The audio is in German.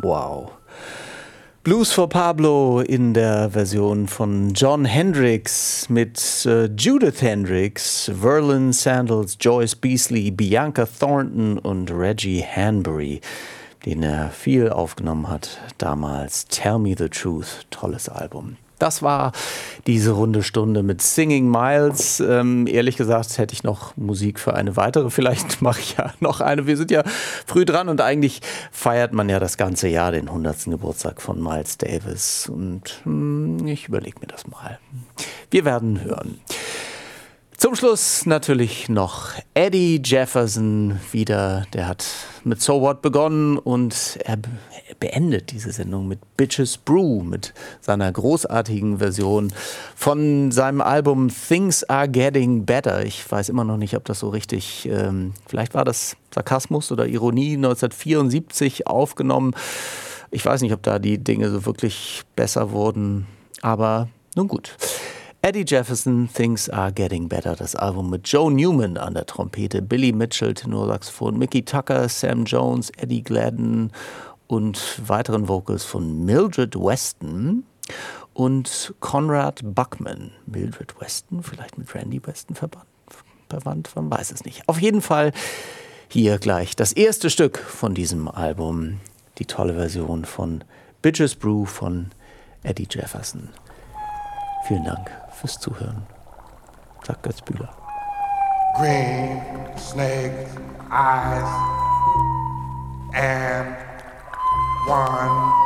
Wow. Blues for Pablo in der Version von Jon Hendricks mit Judith Hendricks, Verlin Sandals, Joyce Beasley, Bianca Thornton und Reggie Hanbury, den er viel aufgenommen hat damals. Tell Me the Truth, tolles Album. Das war diese runde Stunde mit Singing Miles. Ehrlich gesagt hätte ich noch Musik für eine weitere. Vielleicht mache ich ja noch eine. Wir sind ja früh dran und eigentlich feiert man ja das ganze Jahr den 100. Geburtstag von Miles Davis. Und ich überlege mir das mal. Wir werden hören. Zum Schluss natürlich noch Eddie Jefferson wieder. Der hat mit So What begonnen und er beendet diese Sendung mit Bitches Brew, mit seiner großartigen Version von seinem Album Things Are Getting Better. Ich weiß immer noch nicht, ob das so richtig, vielleicht war das Sarkasmus oder Ironie, 1974 aufgenommen. Ich weiß nicht, ob da die Dinge so wirklich besser wurden, aber nun gut. Eddie Jefferson, Things Are Getting Better, das Album mit Joe Newman an der Trompete, Billy Mitchell, Tenorsaxophon, Mickey Tucker, Sam Jones, Eddie Gladden und weiteren Vocals von Mildred Weston und Conrad Buckman. Mildred Weston, vielleicht mit Randy Weston verwandt, man weiß es nicht. Auf jeden Fall hier gleich das erste Stück von diesem Album, die tolle Version von Bitches Brew von Eddie Jefferson. Vielen Dank fürs Zuhören, sagt Götz Bühler. Green snake eyes and one